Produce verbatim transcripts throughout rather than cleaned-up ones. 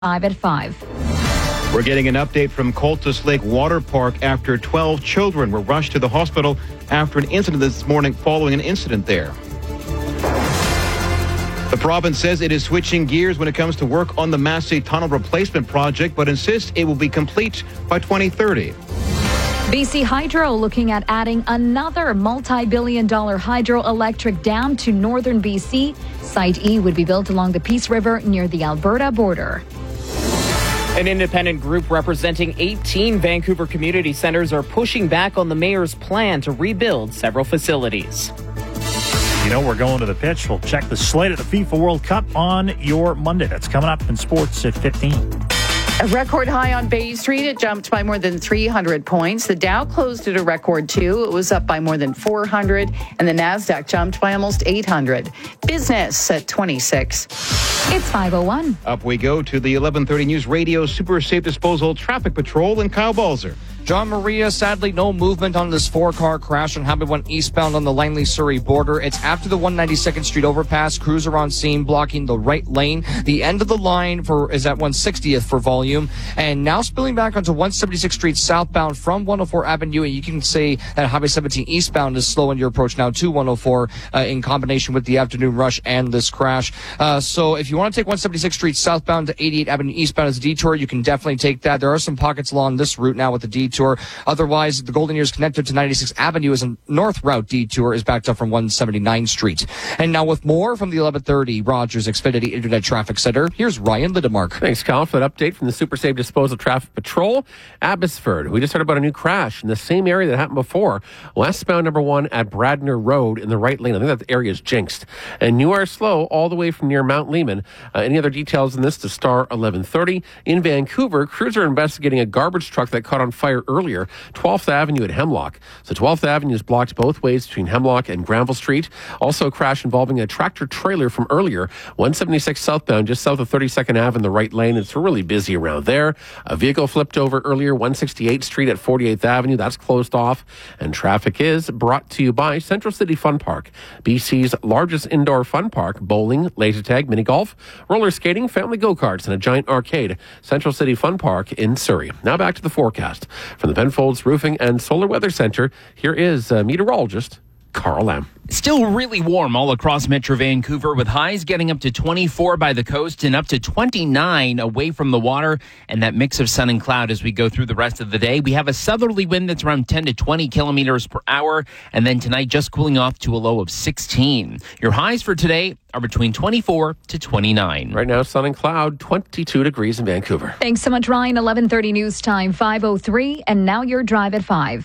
Five at five. We're getting an update from Cultus Lake Water Park after twelve children were rushed to the hospital after an incident this morning following an incident there. The province says it is switching gears when it comes to work on the Massey Tunnel replacement project, but insists it will be complete by twenty thirty. B C Hydro looking at adding another multi-billion dollar hydroelectric dam to northern B C. Site E would be built along the Peace River near the Alberta border. An independent group representing eighteen Vancouver community centers are pushing back on the mayor's plan to rebuild several facilities. You know, we're going to the pitch. We'll check the slate at the FIFA World Cup on your Monday. That's coming up in sports at fifteen. A record high on Bay Street. It jumped by more than three hundred points. The Dow closed at a record two. It was up by more than four hundred. And the Nasdaq jumped by almost eight hundred. Business at twenty-six. It's five oh one. Up we go to the eleven thirty News Radio Super Safe Disposal Traffic Patrol and Kyle Balzer. John Maria, sadly, no movement on this four-car crash on Highway one eastbound on the Langley-Surrey border. It's after the one ninety-second Street overpass. Crews are on scene, blocking the right lane. The end of the line for is at one sixtieth for volume. And now spilling back onto one seventy-sixth Street southbound from one oh four Avenue. And you can say that Highway seventeen eastbound is slow in your approach now to one oh four uh, in combination with the afternoon rush and this crash. Uh, so if you want to take one seventy-sixth Street southbound to eighty-eighth Avenue eastbound as a detour, you can definitely take that. There are some pockets along this route now with the detour. Otherwise, the Golden Ears connected to ninety-sixth Avenue as a north route detour is backed up from one seventy-ninth Street. And now with more from the eleven thirty Rogers Xfinity Internet Traffic Center, here's Ryan Lidemark. Thanks, Kyle, for that update from the Super Safe Disposal Traffic Patrol. Abbotsford, we just heard about a new crash in the same area that happened before. Westbound number one at Bradner Road in the right lane. I think that area is jinxed. And you are slow all the way from near Mount Lehman. Uh, any other details in this to Star eleven thirty. In Vancouver, crews are investigating a garbage truck that caught on fire earlier, twelfth Avenue at Hemlock. So twelfth Avenue is blocked both ways between Hemlock and Granville Street. Also a crash involving a tractor trailer from earlier, one seventy-six southbound, just south of thirty-second Avenue in the right lane. It's really busy around there. A vehicle flipped over earlier, one sixty-eighth Street at forty-eighth Avenue. That's closed off. And traffic is brought to you by Central City Fun Park, B C's largest indoor fun park. Bowling, laser tag, mini golf, roller skating, family go-karts, and a giant arcade. Central City Fun Park in Surrey. Now back to the forecast. From the Penfolds Roofing and Solar Weather Center, here is uh, meteorologist Carl Lamb. Still really warm all across Metro Vancouver, with highs getting up to twenty-four by the coast and up to twenty-nine away from the water, and that mix of sun and cloud as we go through the rest of the day. We have a southerly wind that's around ten to twenty kilometers per hour, and then tonight just cooling off to a low of sixteen. Your highs for today are between twenty-four to twenty-nine. Right now, sun and cloud, twenty-two degrees in Vancouver. Thanks so much, Ryan. eleven thirty news time, five oh three, and now your drive at five.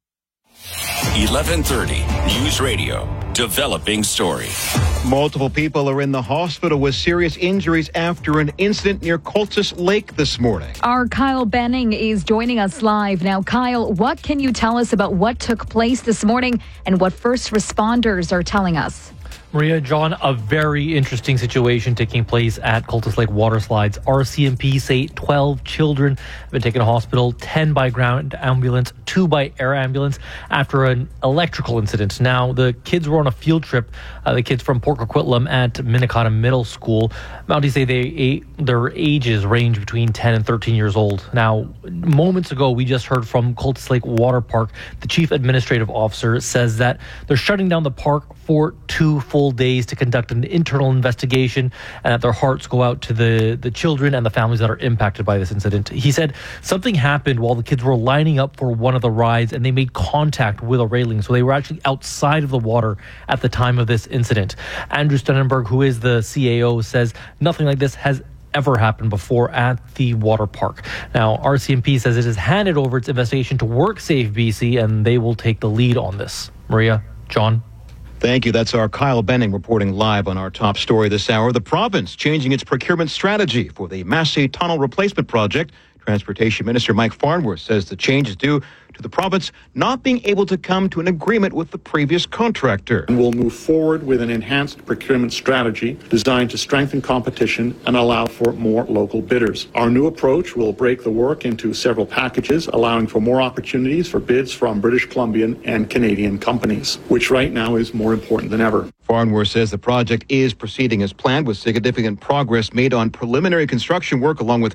eleven thirty News Radio, developing story. Multiple people are in the hospital with serious injuries after an incident near Cultus Lake this morning. Our Kyle Benning is joining us live now. Kyle, what can you tell us about what took place this morning and what first responders are telling us? Maria, John, a very interesting situation taking place at Cultus Lake Water Slides. R C M P say twelve children have been taken to hospital, ten by ground ambulance, two by air ambulance after an electrical incident. Now, the kids were on a field trip, uh, the kids from Port Coquitlam at Minnetonka Middle School. Mounties say they, their ages range between ten and thirteen years old. Now, moments ago, we just heard from Cultus Lake Water Park. The chief administrative officer says that they're shutting down the park for two full days to conduct an internal investigation, and that their hearts go out to the, the children and the families that are impacted by this incident. He said something happened while the kids were lining up for one of the rides, and they made contact with a railing. So they were actually outside of the water at the time of this incident. Andrew Stenenberg, who is the C A O, says nothing like this has ever happened before at the water park. Now, R C M P says it has handed over its investigation to WorkSafe B C, and they will take the lead on this. Maria, John. Thank you. That's our Kyle Benning reporting live on our top story this hour. The province changing its procurement strategy for the Massey Tunnel replacement project. Transportation Minister Mike Farnworth says the change is due to the province not being able to come to an agreement with the previous contractor. And we'll move forward with an enhanced procurement strategy designed to strengthen competition and allow for more local bidders. Our new approach will break the work into several packages, allowing for more opportunities for bids from British Columbian and Canadian companies, which right now is more important than ever. Farnworth says the project is proceeding as planned with significant progress made on preliminary construction work along with